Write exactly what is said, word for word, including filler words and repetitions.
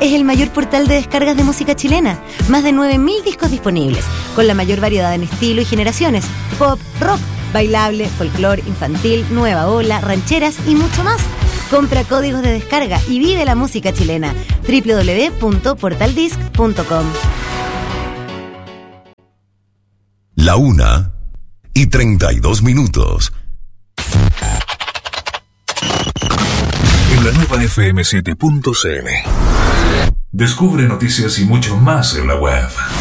es el mayor portal de descargas de música chilena. Más de nueve mil discos disponibles, con la mayor variedad en estilo y generaciones. Pop, rock, bailable, folclore, infantil, nueva ola, rancheras y mucho más. Compra códigos de descarga y vive la música chilena. doble u doble u doble u punto portal disc punto com. La una y treinta y dos minutos. En la nueva F M siete punto C L. Descubre noticias y mucho más en la web.